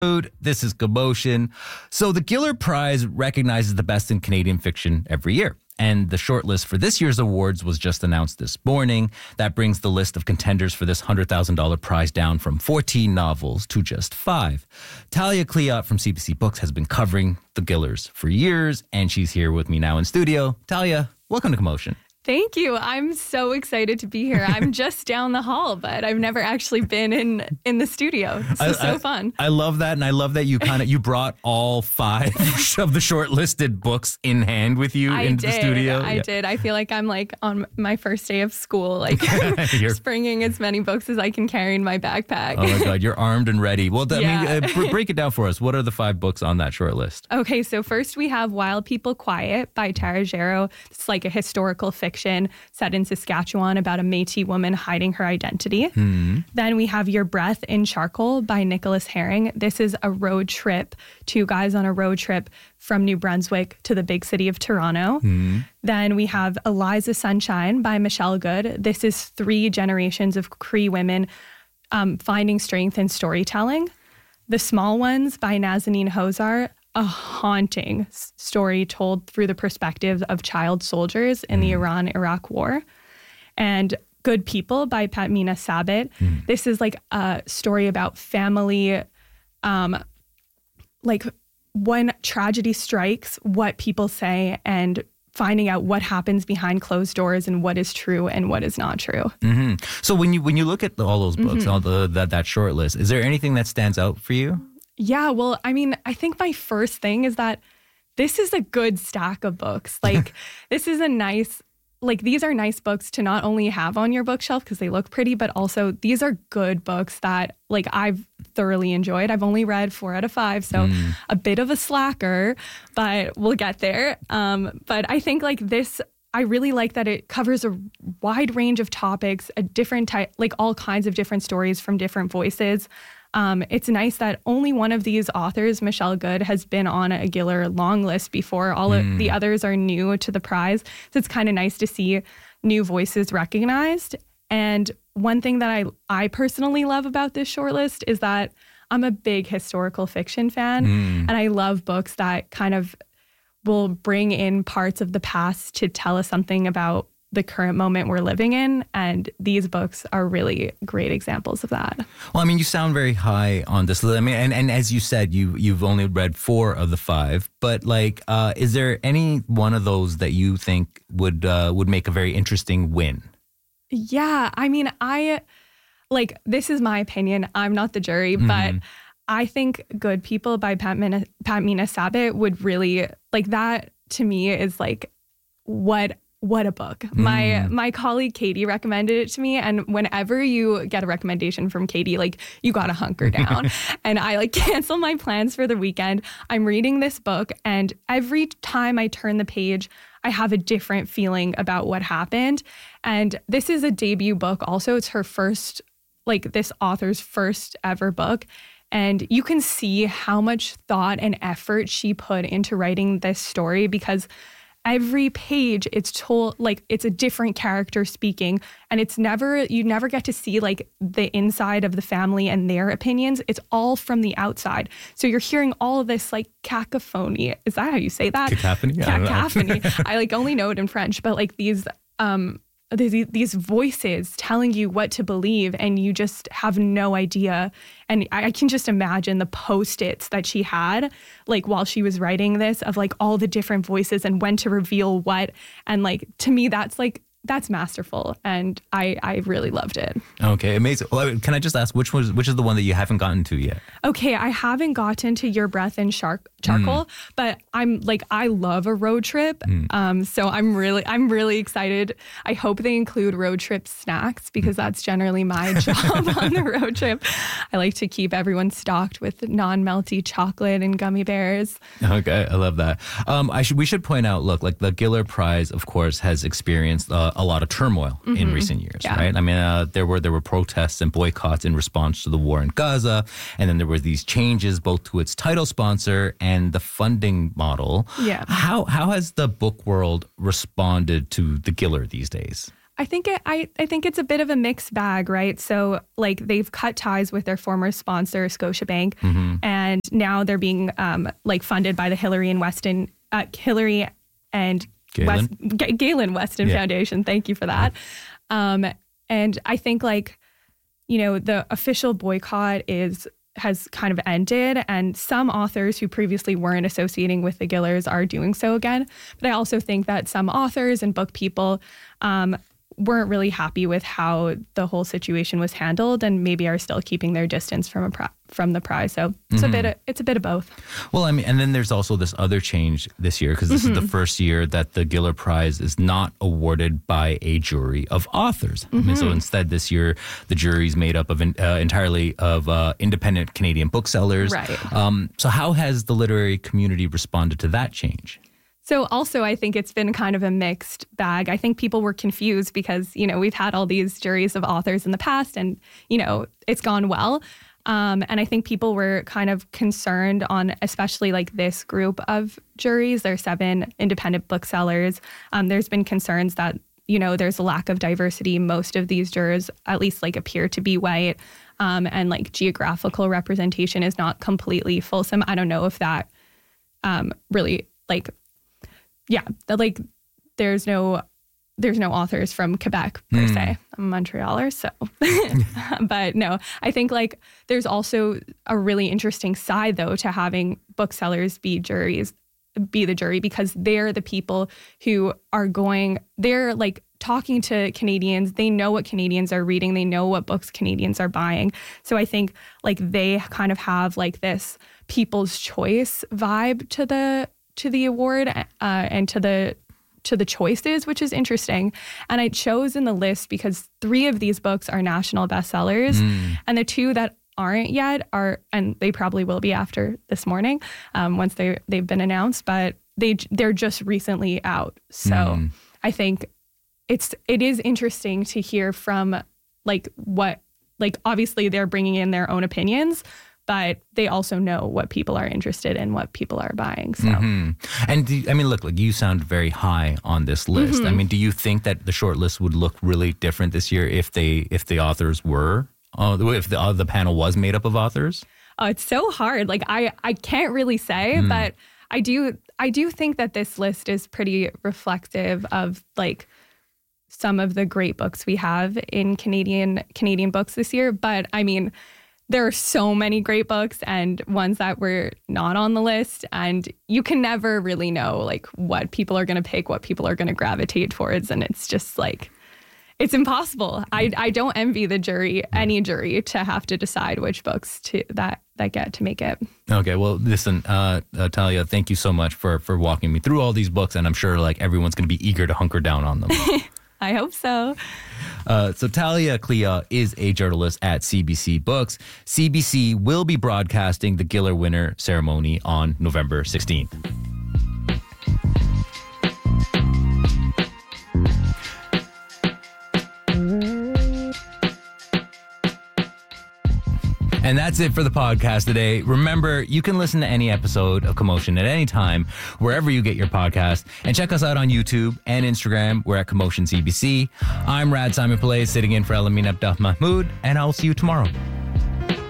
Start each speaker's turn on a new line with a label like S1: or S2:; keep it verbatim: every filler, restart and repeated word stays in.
S1: This is Commotion. So the Giller Prize recognizes the best in Canadian fiction every year. And the shortlist for this year's awards was just announced this morning. That brings the list of contenders for this one hundred thousand dollars prize down from fourteen novels to just five. Talia Cleott from C B C Books has been covering the Gillers for years, and she's here with me now in studio. Talia, welcome to Commotion.
S2: Thank you. I'm so excited to be here. I'm just down the hall, but I've never actually been in, in the studio. This is so
S1: I,
S2: fun.
S1: I love that, and I love that you kind of you brought all five of the shortlisted books in hand with you
S2: I
S1: into
S2: did.
S1: the studio.
S2: I
S1: yeah.
S2: did. I feel like I'm like on my first day of school, like just bringing as many books as I can carry in my backpack.
S1: Oh my God, you're armed and ready. Well, I
S2: Yeah.
S1: mean, uh, break it down for us. What are the five books on that shortlist?
S2: Okay, so first we have Wild People Quiet by Tara Gero. It's like a historical fiction set in Saskatchewan about a Métis woman hiding her identity.
S1: Mm-hmm.
S2: Then we have Your Breath in Charcoal by Nicholas Herring. This is a road trip, two guys on a road trip from New Brunswick to the big city of Toronto.
S1: Mm-hmm.
S2: Then we have Eliza Sunshine by Michelle Good. This is three generations of Cree women um, finding strength in storytelling. The Small Ones by Nazanin Hozar, a haunting s- story told through the perspective of child soldiers in the Iran-Iraq War. And Good People by Patmina Sabit.
S1: Mm.
S2: This is like a story about family, um, like when tragedy strikes, what people say, and finding out what happens behind closed doors and what is true and what is not true.
S1: Mm-hmm. So when you when you look at all those books,
S2: Mm-hmm.
S1: all the that that short list, is there anything that stands out for you?
S2: Yeah, well, I mean, I think my first thing is that this is a good stack of books. Like, this is a nice, like, these are nice books to not only have on your bookshelf because they look pretty, but also these are good books that, like, I've thoroughly enjoyed. I've only read four out of five, so
S1: Mm.
S2: a bit of a slacker, but we'll get there. Um, but I think, like, this, I really like that it covers a wide range of topics, a different type, like, all kinds of different stories from different voices. Um, it's nice that only one of these authors, Michelle Good, has been on a Giller long list before. All
S1: Mm.
S2: of the others are new to the prize. So it's kind of nice to see new voices recognized. And one thing that I, I personally love about this shortlist is that I'm a big historical fiction fan.
S1: Mm.
S2: And I love books that kind of will bring in parts of the past to tell us something about the current moment we're living in. And these books are really great examples of that.
S1: Well, I mean, you sound very high on this list. I mean, and, and as you said, you you've only read four of the five. But like, uh, is there any one of those that you think would uh, would make a very interesting win?
S2: Yeah, I mean, I like, this is my opinion. I'm not the jury,
S1: Mm-hmm.
S2: but I think Good People by Patmina, Patmina Sabit would really, like, that to me is like, what What a book. My
S1: Mm.
S2: my colleague Katie recommended it to me. And whenever you get a recommendation from Katie, like, you got to hunker down. And I like cancel my plans for the weekend. I'm reading this book, and every time I turn the page, I have a different feeling about what happened. And this is a debut book also. It's her first, like, this author's first ever book. And you can see how much thought and effort she put into writing this story, because every page it's told, like, it's a different character speaking, and it's never, you never get to see like the inside of the family and their opinions. It's all from the outside. So you're hearing all of this like cacophony. Is that how you say that?
S1: Cacophony? I don't know.
S2: Cacophony. I like only know it in French, but like these, um, these, these voices telling you what to believe, and you just have no idea. And I, I can just imagine the post-its that she had, like, while she was writing this, of like all the different voices and when to reveal what. And like, to me, that's like, that's masterful, and I, I really loved it.
S1: Okay, amazing. Well, can I just ask, which was which is the one that you haven't gotten to yet?
S2: Okay, I haven't gotten to Your Breath in Char- Charcoal, mm. but I'm like, I love a road trip. Mm. Um, so I'm really, I'm really excited. I hope they include road trip snacks, because that's generally my job on the road trip. I like to keep everyone stocked with non-melty chocolate and gummy bears.
S1: Okay, I love that. Um, I should we should point out, look, like the Giller Prize, of course, has experienced uh, a lot of turmoil mm-hmm. in recent years,
S2: yeah.
S1: right? I mean, uh, there were there were protests and boycotts in response to the war in Gaza, and then there were these changes both to its title sponsor and the funding model.
S2: Yeah.
S1: How how has the book world responded to the Giller these days?
S2: I think it, I, I think it's a bit of a mixed bag, right? So like they've cut ties with their former sponsor, Scotiabank, mm-hmm. and now they're being um, like funded by the Hillary and Weston, uh, Hillary and
S1: Galen,
S2: West, G- Galen Weston yeah. Foundation. Thank you for that. Yeah. Um, and I think like, you know, the official boycott is has kind of ended, and some authors who previously weren't associating with the Gillers are doing so again. But I also think that some authors and book people um, weren't really happy with how the whole situation was handled, and maybe are still keeping their distance from a pri- from the prize. So it's mm-hmm. a bit of, it's a bit of both.
S1: Well, I mean, and then there's also this other change this year, because this mm-hmm. is the first year that the Giller Prize is not awarded by a jury of authors. Mm-hmm. I mean, so instead this year the jury is made up of uh, entirely of uh, independent Canadian booksellers.
S2: Right.
S1: Um, so how has the literary community responded to that change?
S2: So also, I think it's been kind of a mixed bag. I think people were confused because, you know, we've had all these juries of authors in the past and, you know, it's gone well. Um, and I think people were kind of concerned on especially like this group of juries. There's seven independent booksellers. Um, there's been concerns that, you know, there's a lack of diversity. Most of these jurors at least like appear to be white, um, and like geographical representation is not completely fulsome. I don't know if that um, really like... Yeah, like there's no there's no authors from Quebec per mm. say. I'm a Montrealer, so. But no, I think like there's also a really interesting side though to having booksellers be juries, be the jury, because they're the people who are going, they're like talking to Canadians. They know what Canadians are reading. They know what books Canadians are buying. So I think like they kind of have like this people's choice vibe to the to the award uh, and to the to the choices, which is interesting. And I chose in the list because three of these books are national bestsellers, mm. and the two that aren't yet are, and they probably will be after this morning, um, once they they've been announced, but they they're just recently out. So mm. I think it's it is interesting to hear from like what like obviously they're bringing in their own opinions, but they also know what people are interested in, what people are buying. So,
S1: mm-hmm. And do, I mean, look, like you sound very high on this list. Mm-hmm. I mean, do you think that the short list would look really different this year if they if the authors were, uh, if the uh, the panel was made up of authors?
S2: Oh, it's so hard. Like I I can't really say, mm. but I do I do think that this list is pretty reflective of like some of the great books we have in Canadian Canadian books this year. But I mean, there are so many great books and ones that were not on the list, and you can never really know like what people are going to pick, what people are going to gravitate towards, and it's just like it's impossible. I I don't envy the jury, any jury, to have to decide which books to that that get to make it.
S1: Okay, well, listen, uh, uh, Talia, thank you so much for for walking me through all these books, and I'm sure like everyone's going to be eager to hunker down on them.
S2: I hope so.
S1: Uh, so Talia Clea is a journalist at C B C Books. C B C will be broadcasting the Giller winner ceremony on November sixteenth. And that's it for the podcast today. Remember, you can listen to any episode of Commotion at any time, wherever you get your podcast. And check us out on YouTube and Instagram. We're at Commotion C B C. I'm Rad Simon Pillay, sitting in for Elamin Abdel Mahmoud, and I'll see you tomorrow.